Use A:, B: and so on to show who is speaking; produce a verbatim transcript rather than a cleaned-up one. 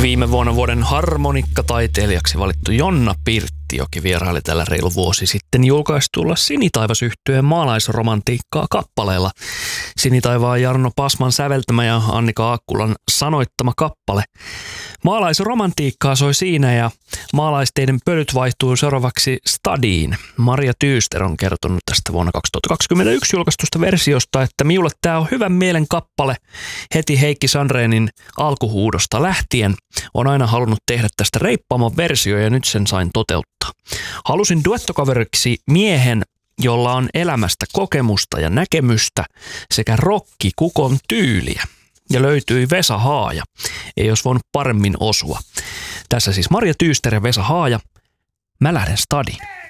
A: Viime vuonna vuoden harmonikkataiteilijaksi valittu Jonna Pirttijoki vieraili tällä reilu vuosi sitten julkaistulla Sinitaivas-yhtyeen maalaisromantiikkaa kappaleella. Sinitaivaan Jarno Pasman säveltämä ja Annika Aakkulan sanoittama kappale. Maalaisromantiikkaa soi siinä ja maalaisteiden pölyt vaihtuu seuraavaksi stadiin. Maria Tyyster on kertonut tästä vuonna kaksituhattakaksikymmentäyksi julkaistusta versiosta, että minulle tämä on hyvän mielen kappale heti Heikki Sandrenin alkuhuudosta lähtien. On aina halunnut tehdä tästä reippaamman versio ja nyt sen sain toteuttaa. Halusin duettokaveriksi miehen, jolla on elämästä kokemusta ja näkemystä sekä rokkikukon tyyliä. Ja löytyi Vesa Haaja. Ei olisi voinut paremmin osua. Tässä siis Maria Tyyster ja Vesa Haaja. Mä lähden stadiin.